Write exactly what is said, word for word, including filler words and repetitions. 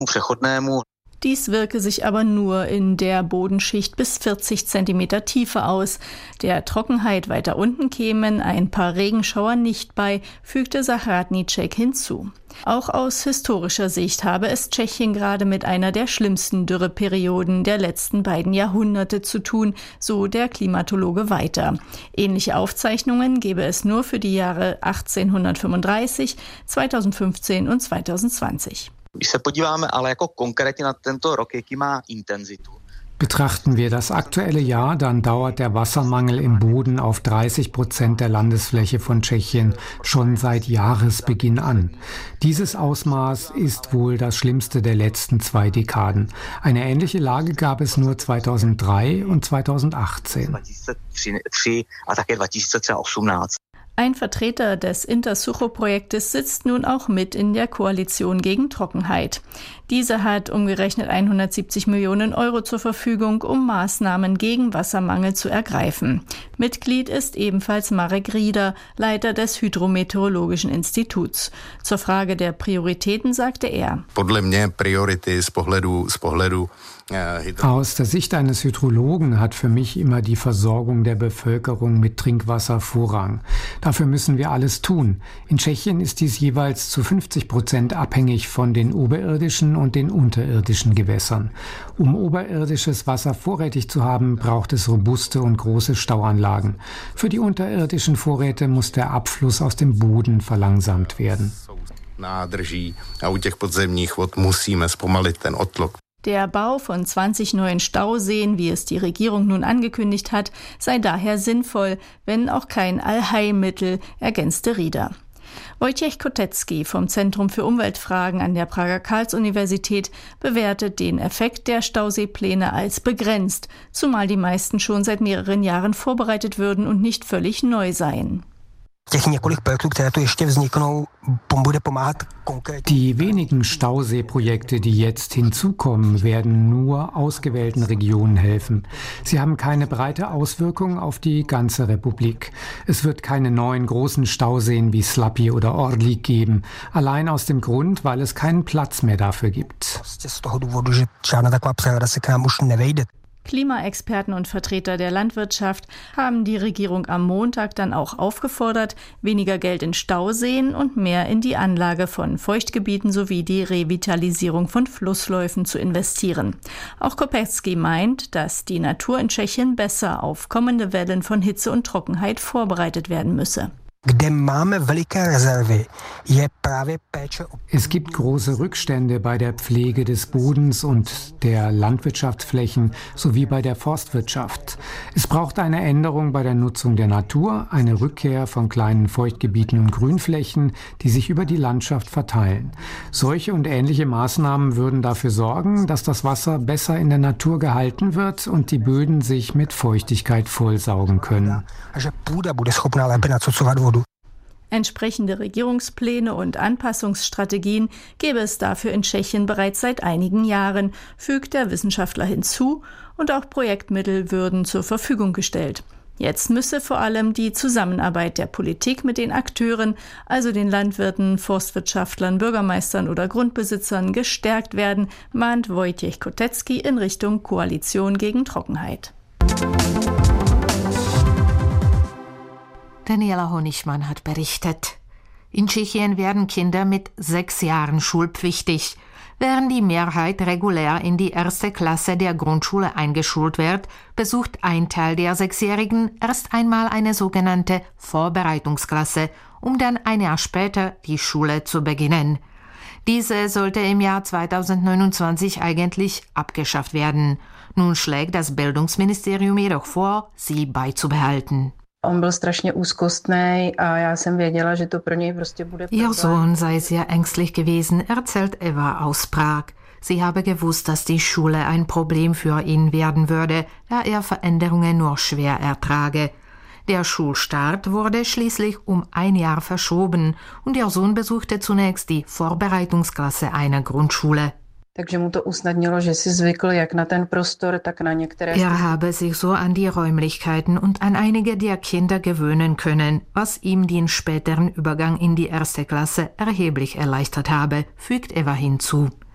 Dies wirke sich aber nur in der Bodenschicht bis vierzig Zentimeter Tiefe aus. Der Trockenheit weiter unten kämen ein paar Regenschauer nicht bei, fügte Zahradníček hinzu. Auch aus historischer Sicht habe es Tschechien gerade mit einer der schlimmsten Dürreperioden der letzten beiden Jahrhunderte zu tun, so der Klimatologe weiter. Ähnliche Aufzeichnungen gebe es nur für die Jahre achtzehnhundertfünfunddreißig, zweitausendfünfzehn und zweitausendzwanzig. Betrachten wir das aktuelle Jahr, dann dauert der Wassermangel im Boden auf dreißig Prozent der Landesfläche von Tschechien schon seit Jahresbeginn an. Dieses Ausmaß ist wohl das schlimmste der letzten zwei Dekaden. Eine ähnliche Lage gab es nur zweitausenddrei und zweitausendachtzehn. Ein Vertreter des Intersucho-Projektes sitzt nun auch mit in der Koalition gegen Trockenheit. Diese hat umgerechnet hundertsiebzig Millionen Euro zur Verfügung, um Maßnahmen gegen Wassermangel zu ergreifen. Mitglied ist ebenfalls Marek Rieder, Leiter des Hydrometeorologischen Instituts. Zur Frage der Prioritäten sagte er: Aus der Sicht eines Hydrologen hat für mich immer die Versorgung der Bevölkerung mit Trinkwasser Vorrang. Dafür müssen wir alles tun. In Tschechien ist dies jeweils zu fünfzig Prozent abhängig von den oberirdischen und den unterirdischen Gewässern. Um oberirdisches Wasser vorrätig zu haben, braucht es robuste und große Stauanlagen. Für die unterirdischen Vorräte muss der Abfluss aus dem Boden verlangsamt werden. Der Bau von zwanzig neuen Stauseen, wie es die Regierung nun angekündigt hat, sei daher sinnvoll, wenn auch kein Allheilmittel, ergänzte Rieder. Wojciech Kotecký vom Zentrum für Umweltfragen an der Prager Karls-Universität bewertet den Effekt der Stauseepläne als begrenzt, zumal die meisten schon seit mehreren Jahren vorbereitet würden und nicht völlig neu seien. Die wenigen Stauseeprojekte, die jetzt hinzukommen, werden nur ausgewählten Regionen helfen. Sie haben keine breite Auswirkung auf die ganze Republik. Es wird keine neuen großen Stauseen wie Slapy oder Orlík geben, allein aus dem Grund, weil es keinen Platz mehr dafür gibt. Klimaexperten und Vertreter der Landwirtschaft haben die Regierung am Montag dann auch aufgefordert, weniger Geld in Stauseen und mehr in die Anlage von Feuchtgebieten sowie die Revitalisierung von Flussläufen zu investieren. Auch Kopecký meint, dass die Natur in Tschechien besser auf kommende Wellen von Hitze und Trockenheit vorbereitet werden müsse. Es gibt große Rückstände bei der Pflege des Bodens und der Landwirtschaftsflächen sowie bei der Forstwirtschaft. Es braucht eine Änderung bei der Nutzung der Natur, eine Rückkehr von kleinen Feuchtgebieten und Grünflächen, die sich über die Landschaft verteilen. Solche und ähnliche Maßnahmen würden dafür sorgen, dass das Wasser besser in der Natur gehalten wird und die Böden sich mit Feuchtigkeit vollsaugen können. Entsprechende Regierungspläne und Anpassungsstrategien gäbe es dafür in Tschechien bereits seit einigen Jahren, fügt der Wissenschaftler hinzu, und auch Projektmittel würden zur Verfügung gestellt. Jetzt müsse vor allem die Zusammenarbeit der Politik mit den Akteuren, also den Landwirten, Forstwirtschaftlern, Bürgermeistern oder Grundbesitzern, gestärkt werden, mahnt Wojciech Kotecký in Richtung Koalition gegen Trockenheit. Daniela Honigmann hat berichtet. In Tschechien werden Kinder mit sechs Jahren schulpflichtig. Während die Mehrheit regulär in die erste Klasse der Grundschule eingeschult wird, besucht ein Teil der Sechsjährigen erst einmal eine sogenannte Vorbereitungsklasse, um dann ein Jahr später die Schule zu beginnen. Diese sollte im Jahr zweitausendneunundzwanzig eigentlich abgeschafft werden. Nun schlägt das Bildungsministerium jedoch vor, sie beizubehalten. Ihr Sohn sei sehr ängstlich gewesen, erzählt Eva aus Prag. Sie habe gewusst, dass die Schule ein Problem für ihn werden würde, da er Veränderungen nur schwer ertrage. Der Schulstart wurde schließlich um ein Jahr verschoben und ihr Sohn besuchte zunächst die Vorbereitungsklasse einer Grundschule. Er habe sich so an die Räumlichkeiten und an einige der Kinder gewöhnen können, was ihm den späteren Übergang in die erste Klasse erheblich erleichtert habe, fügt Eva hinzu.